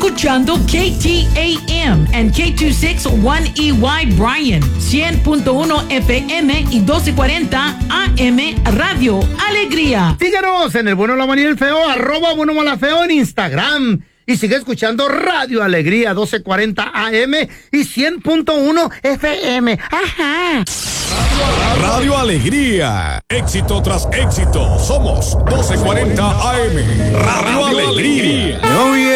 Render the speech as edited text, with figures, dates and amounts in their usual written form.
escuchando KTAM and K261EY Bryan, 100.1 FM y 1240 AM Radio Alegría. Síguenos en el Bueno, la Mala y el Feo, @Bueno Mala Feo en Instagram. Y sigue escuchando Radio Alegría, 1240 AM y 100.1 FM. ¡Ajá! Radio Alegría, éxito tras éxito. Somos 1240 AM. Radio Alegría.